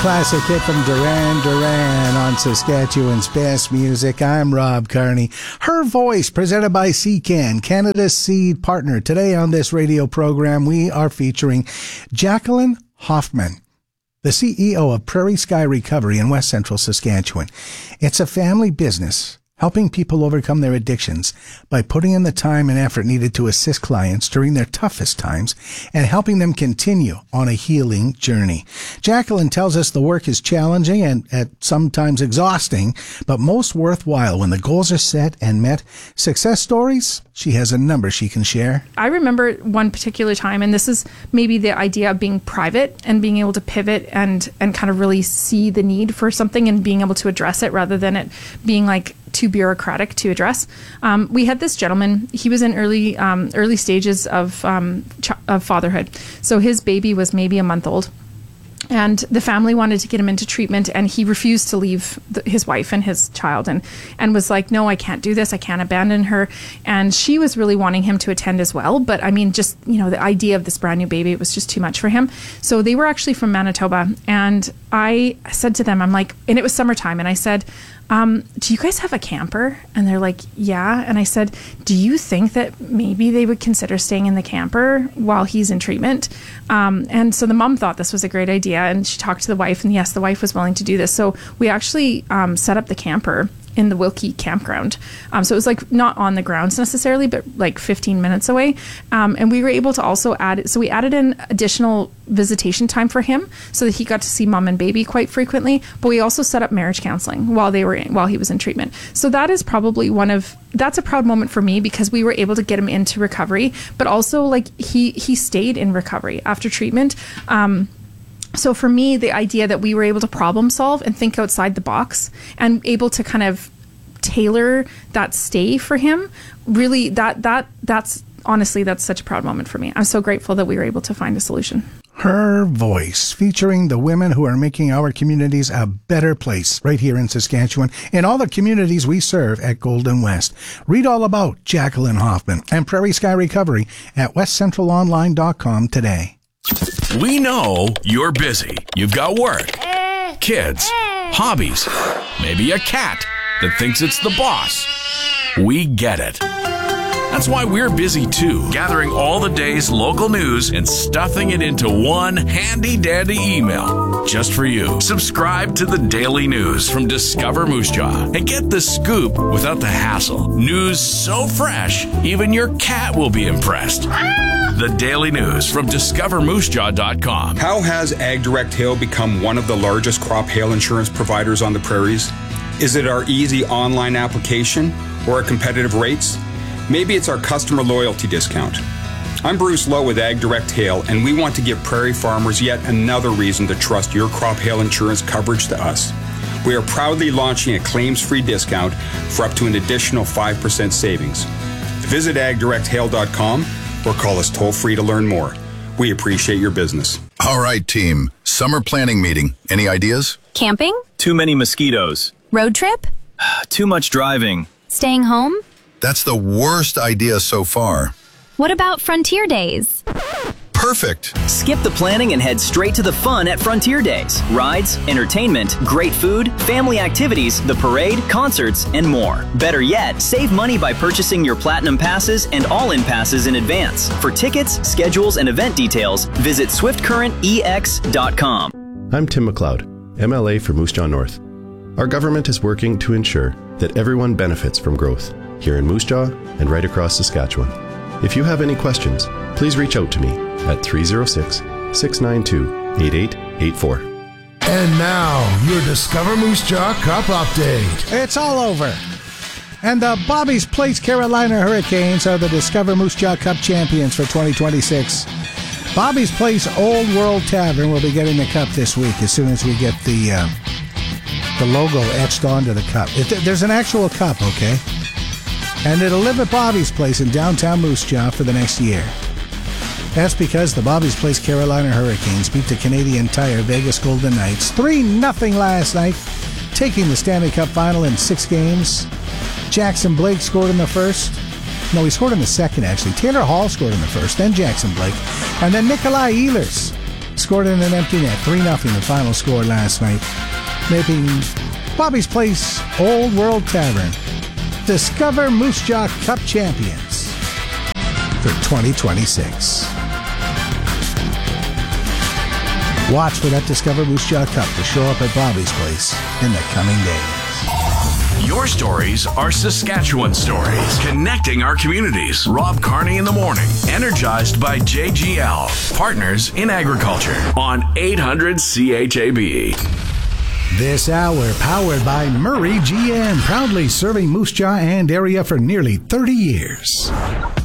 classic hit from Duran Duran on Saskatchewan's Best Music. I'm Rob Carney. Her Voice, presented by CCAN, Canada's seed partner. Today on this radio program, we are featuring Jacqueline Hoffman, the CEO of Prairie Sky Recovery in West Central Saskatchewan. It's a family business helping people overcome their addictions by putting in the time and effort needed to assist clients during their toughest times and helping them continue on a healing journey. Jacqueline tells us the work is challenging and at sometimes exhausting, but most worthwhile when the goals are set and met. Success stories? She has a number she can share. I remember one particular time, and this is maybe the idea of being private and being able to pivot and kind of really see the need for something and being able to address it rather than it being like too bureaucratic to address. We had this gentleman. He was in early stages of fatherhood. So his baby was maybe a month old. And the family wanted to get him into treatment, and he refused to leave his wife and his child and was like, no, I can't do this. I can't abandon her. And she was really wanting him to attend as well. But I mean, just, the idea of this brand new baby, it was just too much for him. So they were actually from Manitoba. And I said to them, I'm like, and it was summertime. And I said, do you guys have a camper? And they're like, yeah. And I said, do you think that maybe they would consider staying in the camper while he's in treatment? And so the mom thought this was a great idea, and she talked to the wife, and yes, the wife was willing to do this. So we actually set up the camper in the Wilkie campground. So it was like not on the grounds necessarily, but like 15 minutes away. And we were able to also we added in additional visitation time for him so that he got to see mom and baby quite frequently. But we also set up marriage counseling while he was in treatment. So that is probably that's a proud moment for me because we were able to get him into recovery, but also like he stayed in recovery after treatment. So for me, the idea that we were able to problem solve and think outside the box and able to kind of tailor that stay for him, really, that's honestly, that's such a proud moment for me. I'm so grateful that we were able to find a solution. Her Voice, featuring the women who are making our communities a better place right here in Saskatchewan and all the communities we serve at Golden West. Read all about Jacqueline Hoffman and Prairie Sky Recovery at westcentralonline.com today. We know you're busy. You've got work, kids, hobbies, maybe a cat that thinks it's the boss. We get it. That's why we're busy too, gathering all the day's local news and stuffing it into one handy-dandy email just for you. Subscribe to the Daily News from Discover Moose Jaw and get the scoop without the hassle. News so fresh, even your cat will be impressed. The Daily News from discovermoosejaw.com. How has AgDirect Hail become one of the largest crop hail insurance providers on the prairies? Is it our easy online application or our competitive rates? Maybe it's our customer loyalty discount. I'm Bruce Lowe with AgDirect Hail, and we want to give prairie farmers yet another reason to trust your crop hail insurance coverage to us. We are proudly launching a claims-free discount for up to an additional 5% savings. Visit agdirecthail.com or call us toll-free to learn more. We appreciate your business. All right, team. Summer planning meeting. Any ideas? Camping? Too many mosquitoes. Road trip? Too much driving. Staying home? That's the worst idea so far. What about Frontier Days? Perfect. Skip the planning and head straight to the fun at Frontier Days. Rides, entertainment, great food, family activities, the parade, concerts, and more. Better yet, save money by purchasing your Platinum Passes and All-In Passes in advance. For tickets, schedules, and event details, visit swiftcurrentex.com. I'm Tim McLeod, MLA for Moose Jaw North. Our government is working to ensure that everyone benefits from growth here in Moose Jaw and right across Saskatchewan. If you have any questions, please reach out to me at 306-692-8884. And now, your Discover Moose Jaw Cup update. It's all over. And the Bobby's Place Carolina Hurricanes are the Discover Moose Jaw Cup champions for 2026. Bobby's Place Old World Tavern will be getting the cup this week as soon as we get the logo etched onto the cup. There's an actual cup, okay? And it'll live at Bobby's Place in downtown Moose Jaw for the next year. That's because the Bobby's Place Carolina Hurricanes beat the Canadian Tire Vegas Golden Knights 3-0 last night, taking the Stanley Cup final in 6 games. Jackson Blake scored in the first. No, he scored in the second, actually. Taylor Hall scored in the first, then Jackson Blake. And then Nikolai Ehlers scored in an empty net, 3-0 the final score last night, making Bobby's Place Old World Tavern Discover Moose Jaw Cup champions for 2026. Watch for that Discover Moose Jaw Cup to show up at Bobby's Place in the coming days. Your stories are Saskatchewan stories, connecting our communities. Rob Carney in the morning, energized by JGL, partners in agriculture, on 800 CHAB. This hour powered by Murray GM, proudly serving Moose Jaw and area for nearly 30 years.